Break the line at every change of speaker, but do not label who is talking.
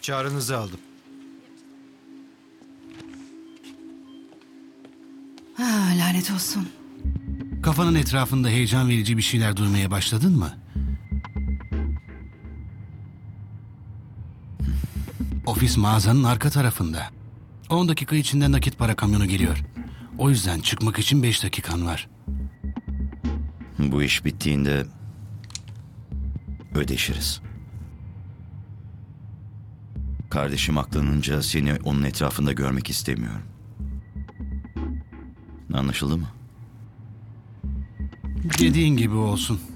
Çağrınızı aldım.
Lanet olsun.
Kafanın etrafında heyecan verici bir şeyler duymaya başladın mı? Ofis mağazanın arka tarafında. 10 dakika içinde nakit para kamyonu geliyor. O yüzden çıkmak için 5 dakikan var.
Bu iş bittiğinde ödeşiriz. Kardeşim aklanınca seni onun etrafında görmek istemiyorum. Anlaşıldı mı?
Dediğin gibi olsun.